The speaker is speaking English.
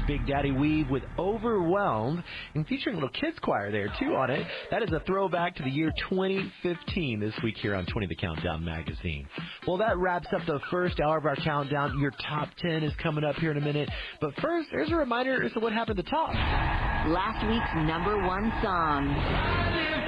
Big Daddy Weave with Overwhelmed, and featuring a little kids choir there, too, on it. That is a throwback to the year 2015 this week here on 20 The Countdown magazine. Well, that wraps up the first hour of our countdown. Your top 10 is coming up here in a minute. But first, there's a reminder as to what happened at the top. Last week's number one song.